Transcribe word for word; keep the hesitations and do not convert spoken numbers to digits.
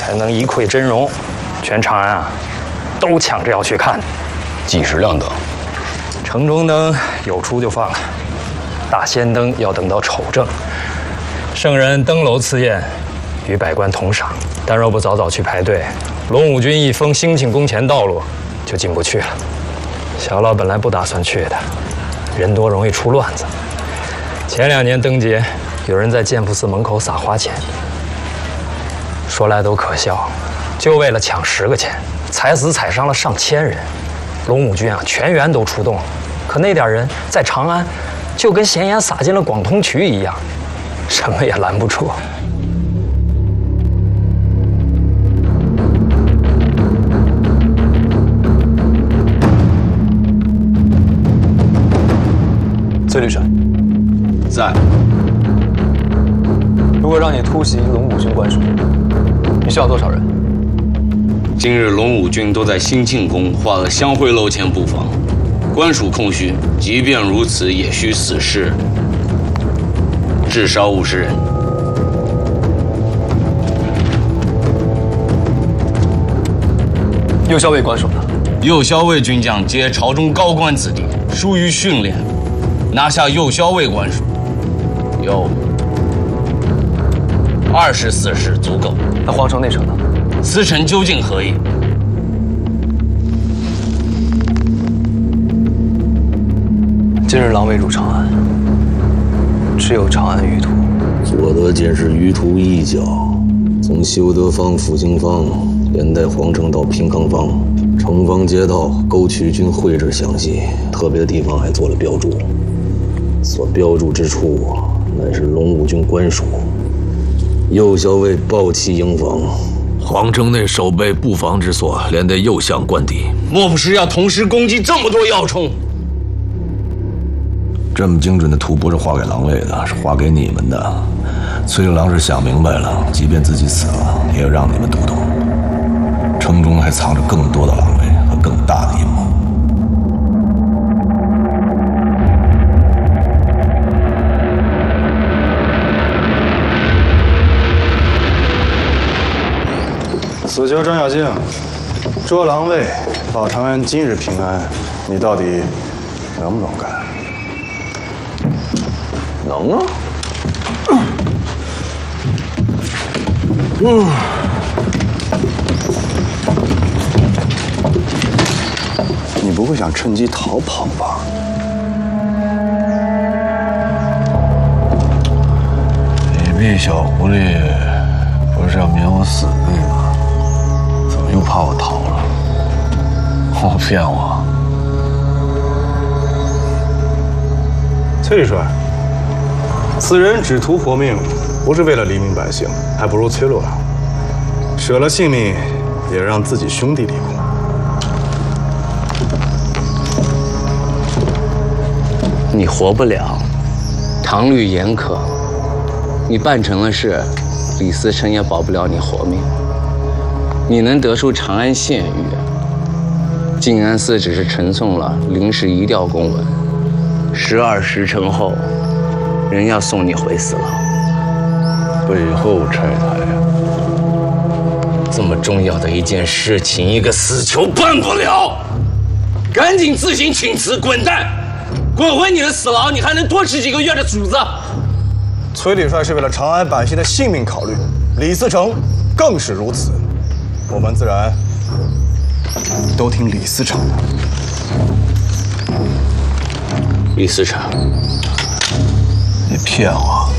才能一窥真容。全长安啊，都抢着要去看。 几时亮灯？ 城中灯有出就放了，大仙灯要等到丑正。圣人登楼赐宴，与百官同赏。但若不早早去排队，龙武军一封兴庆宫前道路，就进不去了。小老本来不打算去的，人多容易出乱子。前两年灯节，有人在建福寺门口撒花钱，说来都可笑，就为了抢十个钱，踩死踩伤了上千人。龙武军啊，全员都出动了，可那点人在长安，就跟咸盐撒进了广通渠一样，什么也拦不住。 崔律帅， 在。 如果让你突袭龙武军官署，你需要多少人？ 今日龙武军都在兴庆宫画了香会楼前布防，官署空虚，即便如此，也需死士，至少五十人。 右校尉官署呢？ 右校尉军将皆朝中高官子弟，疏于训练，拿下右校尉官署，有二十四士足够。 那皇城内城呢？ 此臣究竟何意？ 今日狼卫入长安，只有长安余途。 所得见识余途一角，从修德坊、复兴坊，连带皇城到平康坊，城坊街道沟渠均绘制详细，特别的地方还做了标注。所标注之处，乃是龙武军官署。右校尉抱旗营房。 皇城内守备布防之所，连带右相官邸。 莫不是要同时攻击这么多要冲？ 这么精准的图不是画给狼卫的，是画给你们的。崔六郎是想明白了，即便自己死了，也要让你们读懂，城中还藏着更多的狼卫和更大的阴谋。 此求张小静，捉狼卫，保长安今日平安，你到底能不能干？ 能啊。 嗯。你不会想趁机逃跑吧？ 你婢小狐狸不是要免我死罪吗？怎么又怕我逃了？我骗我？ 崔律帅，此人只图活命，不是为了黎民百姓，还不如崔六郎，舍了性命也让自己兄弟立功。 你活不了，唐律严苛，你办成了事，李思成也保不了你活命。你能得出长安县狱，静安寺只是呈送了临时移调公文，十二时辰后，人要送你回死牢。 背后拆台呀！ 这么重要的一件事情，一个死囚办不了，赶紧自行请辞，滚蛋！滚回你的死牢，你还能多吃几个月的主子。 崔律帅是为了长安百姓的性命考虑，李自成更是如此。我们自然都听李思成的。 李思成， 你骗我！